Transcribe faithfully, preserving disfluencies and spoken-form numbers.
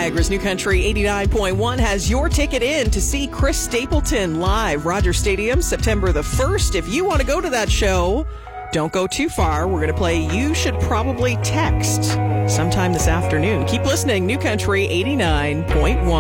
Niagara's New Country eighty-nine point one has your ticket in to see Chris Stapleton live, Rogers Stadium, September the first. If you want to go to that show, don't go too far. We're going to play You Should Probably Text sometime this afternoon. Keep listening. New Country eighty-nine point one.